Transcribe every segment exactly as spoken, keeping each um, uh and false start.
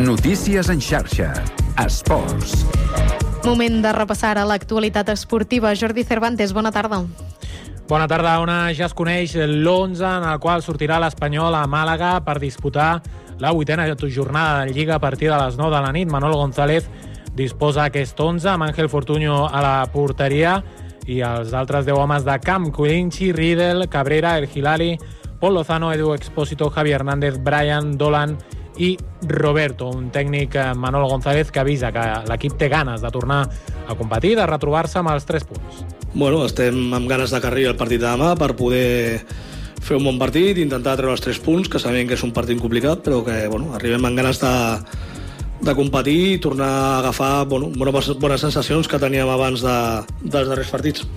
Notícies en xarxa. Esports. Moment de repassar a l'actualitat esportiva. Jordi Cervantes, bona tarda. Bona tarda, on ja es coneix l'onze en el qual sortirà l'Espanyol a Màlaga per disputar la vuitena jornada de Lliga a partir de les nou de la nit. Manolo González disposa aquest onze amb Ángel Fortuño a la porteria i els altres deu homes de camp: Culinchi, Riedel, Cabrera, El Hilali, Pol Lozano, Edu Expósito, Javi Hernández, Brian, Dolan i Roberto. Un tècnic, Manolo González, que avisa que l'equip té ganes de tornar a competir, de retrobar-se amb els tres punts. Bueno, estem amb ganes de que arribi el partit de demà per poder fer un bon partit, intentar treure els tres punts, que sabem que és un partit complicat, però que bueno, arribem amb ganes de, de competir i tornar a agafar bueno, bones, bones sensacions que teníem abans de, dels darrers partits.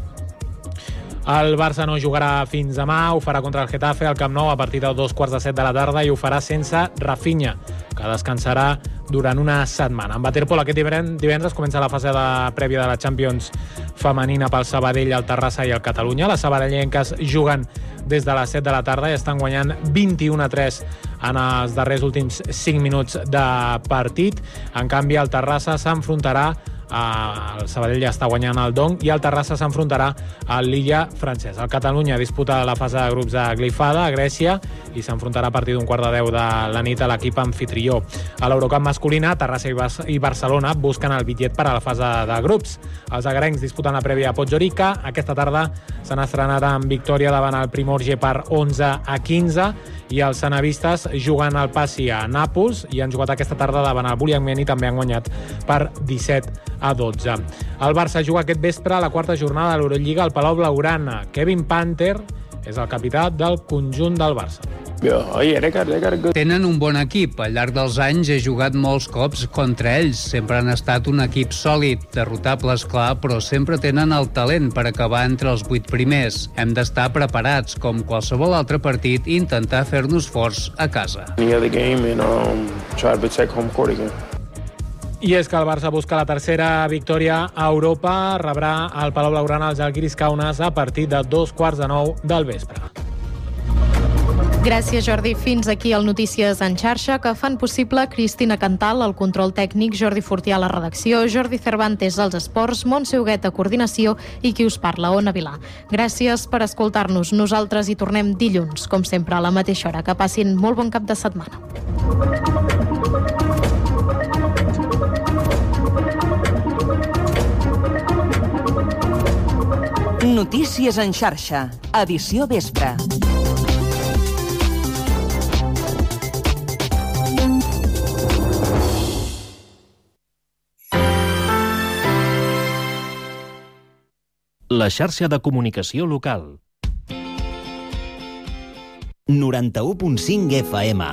El Barça no jugarà fins demà, ho farà contra el Getafe al Camp Nou a partir de dos quarts de set de la tarda i ho farà sense Rafinha, que descansarà durant una setmana. En waterpolo aquest divendres comença la fase de prèvia de la Champions femenina pel Sabadell, el Terrassa i el Catalunya. Les sabadellenques juguen des de les set de la tarda i estan guanyant vint-i-u a tres en els darrers últims cinc minuts de partit. En canvi, el Terrassa s'enfrontarà el Sabadell ja està guanyant el Dong i el Terrassa s'enfrontarà a l'Illa Francès. El Catalunya disputa la fase de grups a Glifada, a Grècia, i s'enfrontarà a partir d'un quart de deu de la nit a l'equip anfitrió. A l'Eurocup masculina, Terrassa i Barcelona busquen el bitllet per a la fase de grups. Els agrencs disputen la prèvia a Podgorica. Aquesta tarda s'han estrenat amb victòria davant el Primorje per onze a quinze i els sanavistes juguen al Passi a Nàpols i han jugat aquesta tarda davant el Buliangmen i també han guanyat per disset a dotze. El Barça juga aquest vespre a la quarta jornada de l'Eurolliga al Palau Blaugrana. Kevin Panter és el capità del conjunt del Barça. Tenen un bon equip. Al llarg dels anys he jugat molts cops contra ells. Sempre han estat un equip sòlid, derrotables, clar, però sempre tenen el talent per acabar entre els vuit primers. Hem d'estar preparats, com qualsevol altre partit, i intentar fer-nos forts a casa. I és que el Barça busca la tercera victòria a Europa. Rebrà al Palau Blaugrana els Žalgiris Kaunas a partir de dos quarts de nou del vespre. Gràcies, Jordi. Fins aquí el Notícies en xarxa, que fan possible Cristina Cantal, el control tècnic, Jordi Fortià a la redacció, Jordi Cervantes als esports, Montse Huguet a coordinació i qui us parla, Ona Vilà. Gràcies per escoltar-nos. Nosaltres hi tornem dilluns, com sempre, a la mateixa hora. Que passin molt bon cap de setmana. Notícies en xarxa, edició vespre. La xarxa de comunicació local. noranta-u punt cinc F M.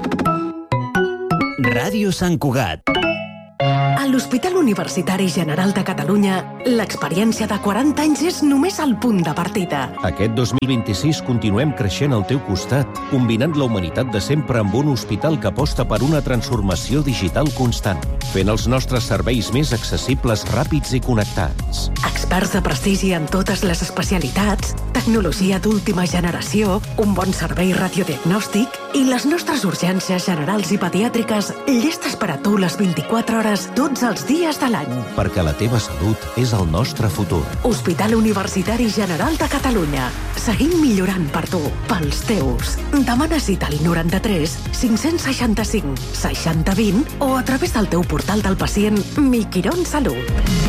Ràdio Sant Cugat. A l'Hospital Universitari General de Catalunya, l'experiència de quaranta anys és només el punt de partida. Aquest dos mil vint-i-sis continuem creixent al teu costat, combinant la humanitat de sempre amb un hospital que aposta per una transformació digital constant, fent els nostres serveis més accessibles, ràpids i connectats. Experts de prestigi en totes les especialitats, tecnologia d'última generació, un bon servei radiodiagnòstic i les nostres urgències generals i pediàtriques llestes per a tu les vint-i-quatre hores tots els dies de l'any. Perquè la teva salut és el nostre futur. Hospital Universitari General de Catalunya. Seguim millorant per tu, pels teus. Demana cita al noranta-tres cinc-cents seixanta-cinc seixanta vint o a través del teu portal del pacient Mi Quirón Salut.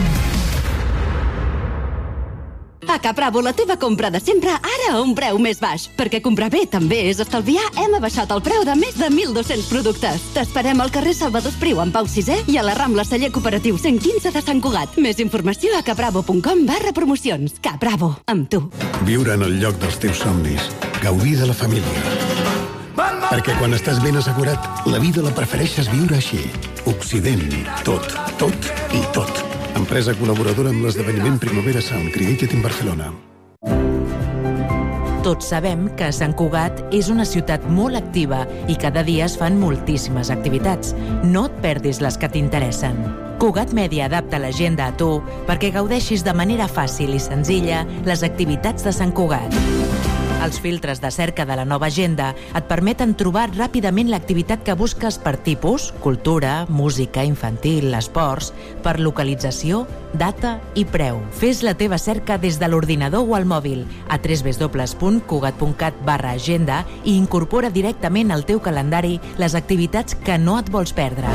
A Capravo, la teva compra de sempre, ara a un preu més baix. Perquè comprar bé també és estalviar, hem abaixat el preu de més de mil dos-cents productes. T'esperem al carrer Salvador Espriu, en Pau sisè, i a la Rambla Celler Cooperatiu cent quinze de Sant Cugat. Més informació a capravo punt com barra promocions. Capravo, amb tu. Viure en el lloc dels teus somnis. Gaudir de la família. Perquè quan estàs ben assegurat, la vida la prefereixes viure així. Occident. Tot, tot i tot. Empresa col·laboradora amb l'esdeveniment Primavera Sound Created in Barcelona. Tots sabem que Sant Cugat és una ciutat molt activa i cada dia es fan moltíssimes activitats. No et perdis les que t'interessen. Cugat Mèdia adapta l'agenda a tu perquè gaudeixis de manera fàcil i senzilla les activitats de Sant Cugat. Els filtres de cerca de la nova agenda et permeten trobar ràpidament l'activitat que busques per tipus, cultura, música, infantil, esports, per localització, data i preu. Fes la teva cerca des de l'ordinador o al mòbil a w w w punt cugat punt cat barra agenda i incorpora directament al teu calendari les activitats que no et vols perdre.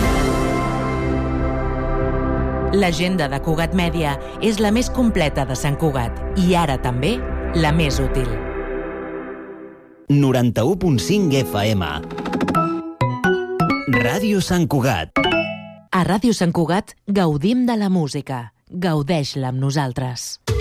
L'agenda de Cugat Mèdia és la més completa de Sant Cugat i ara també la més útil. noranta-u punt cinc F M. Ràdio Sant Cugat. A Ràdio Sant Cugat gaudim de la música. Gaudeix-la amb nosaltres.